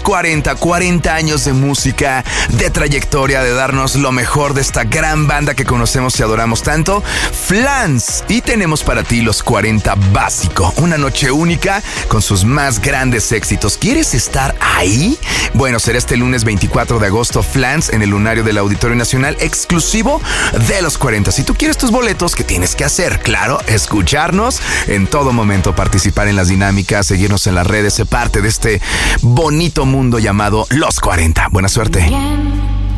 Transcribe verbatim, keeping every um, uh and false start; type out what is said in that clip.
cuarenta, cuarenta años de música, de trayectoria, de darnos lo mejor de esta gran banda que conocemos y adoramos tanto, Flans. Y tenemos para ti los cuarenta Básico, una noche única con sus más grandes éxitos. ¿Quieres estar ahí? Bueno, será este lunes veinticuatro de agosto, Flans, en el Lunario del Auditorio Nacional, exclusivo de los cuarenta. Si tú quieres tus boletos, ¿qué tienes que hacer? Claro, escucharnos en todo momento, participar en las dinámicas, seguirnos en las redes, ser parte de este bonito mundo llamado Los cuarenta. Buena suerte.